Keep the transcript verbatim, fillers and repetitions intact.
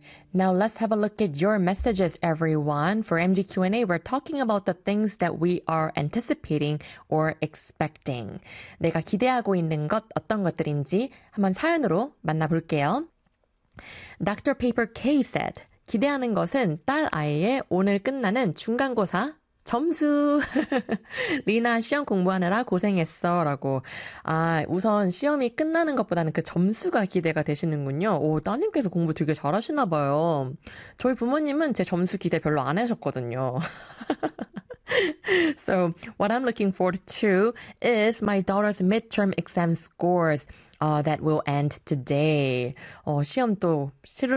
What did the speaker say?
Now let's have a look at your messages, everyone. For M G Q and A, we're talking about the things that we are anticipating or expecting. 내가 기대하고 있는 것 어떤 것들인지 한번 사연으로 만나볼게요. doctor Paper K said, 기대하는 것은 딸 아이의 오늘 끝나는 중간고사 점수. 리나 시험 공부하느라 고생했어 라고. 아, 우선 시험이 끝나는 것보다는 그 점수가 기대가 되시는군요. 오, 따님께서 공부 되게 잘하시나 봐요. 저희 부모님은 제 점수 기대 별로 안 하셨거든요. So what I'm looking forward to is my daughter's midterm exam scores uh, that will end today. 어, 시험 또 치르